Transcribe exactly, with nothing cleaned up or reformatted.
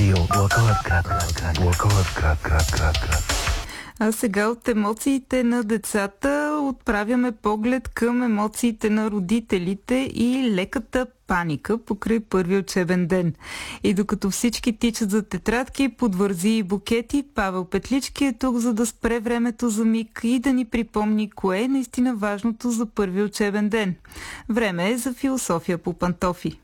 Radio Благоевград. Благоевград, град, град, град. А сега от емоциите на децата отправяме поглед към емоциите на родителите и леката паника покрай първи учебен ден. И докато всички тичат за тетрадки, подвързи и букети, Павел Петлички е тук, за да спре времето за миг и да ни припомни кое е наистина важното за първи учебен ден. Време е за философия по пантофи.